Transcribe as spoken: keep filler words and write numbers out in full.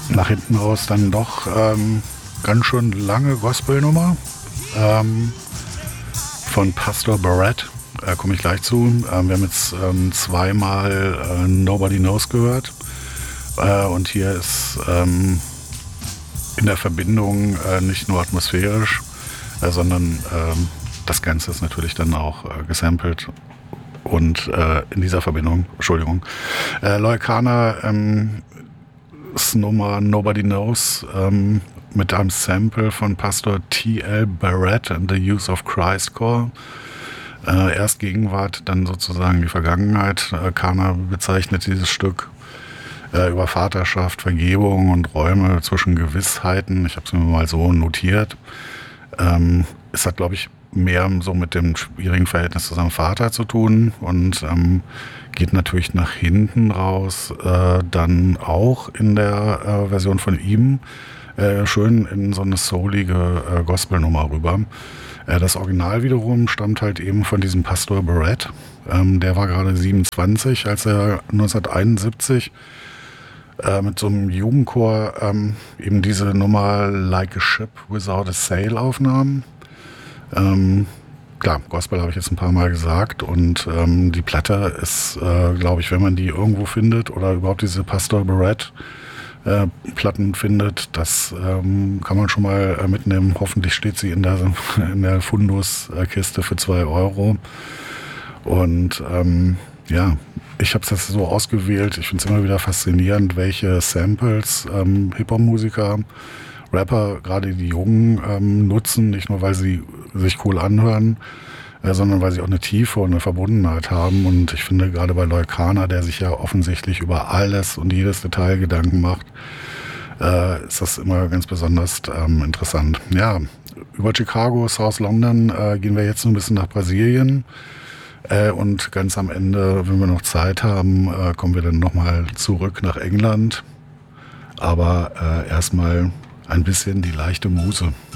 nach hinten raus dann doch ähm, ganz schön lange Gospelnummer ähm, von Pastor Barrett. Äh, komme ich gleich zu. Ähm, wir haben jetzt ähm, zweimal äh, Nobody Knows gehört. Äh, und hier ist ähm, in der Verbindung äh, nicht nur atmosphärisch, äh, sondern äh, das Ganze ist natürlich dann auch äh, gesampelt. Und äh, in dieser Verbindung, Entschuldigung, äh, Loyalkana ähm, ist Nummer Nobody Knows ähm, mit einem Sample von Pastor T L Barrett and the Use of Christ Core. Äh, erst Gegenwart, dann sozusagen die Vergangenheit. Äh, Kana bezeichnet dieses Stück äh, über Vaterschaft, Vergebung und Räume zwischen Gewissheiten. Ich habe es mir mal so notiert. Ähm, es hat, glaube ich, mehr so mit dem schwierigen Verhältnis zu seinem Vater zu tun und ähm, geht natürlich nach hinten raus, äh, dann auch in der äh, Version von ihm äh, schön in so eine soulige äh, Gospelnummer rüber. Äh, das Original wiederum stammt halt eben von diesem Pastor Barrett. Ähm, der war gerade siebenundzwanzig, als er neunzehnhunderteinundsiebzig äh, mit so einem Jugendchor ähm, eben diese Nummer Like a Ship Without a Sail aufnahm. Ähm, klar, Gospel habe ich jetzt ein paar Mal gesagt und ähm, die Platte ist, äh, glaube ich, wenn man die irgendwo findet oder überhaupt diese Pastor Barrett äh, Platten findet, das ähm, kann man schon mal äh, mitnehmen. Hoffentlich steht sie in der, in der Fundus-Kiste für zwei Euro. Und ähm, ja, ich habe es jetzt so ausgewählt. Ich finde es immer wieder faszinierend, welche Samples ähm, Hip-Hop-Musiker, Rapper, gerade die Jungen, ähm, nutzen, nicht nur weil sie sich cool anhören, äh, sondern weil sie auch eine Tiefe und eine Verbundenheit haben. Und ich finde gerade bei Loyalkana, der sich ja offensichtlich über alles und jedes Detail Gedanken macht, äh, ist das immer ganz besonders ähm, interessant. Ja, über Chicago, South London äh, gehen wir jetzt ein bisschen nach Brasilien. Äh, und ganz am Ende, wenn wir noch Zeit haben, äh, kommen wir dann nochmal zurück nach England. Aber äh, erstmal ein bisschen die leichte Muse.